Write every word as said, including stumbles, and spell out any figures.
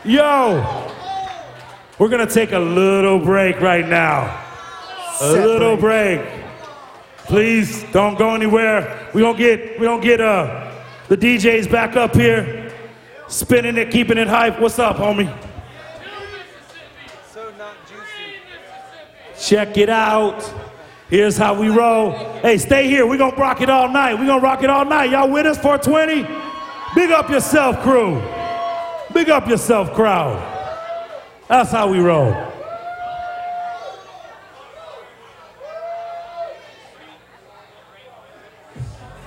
Yo, we're gonna take a little break right now. A little break. Please don't go anywhere. We gonna get we gonna get uh the D Js back up here, spinning it, keeping it hype. What's up, homie? So not juicy. Check it out. Here's how we roll. Hey, stay here. We gonna rock it all night. We gonna rock it all night. Y'all with us for twenty? Big up yourself, crew. Big up yourself, crowd. That's how we roll.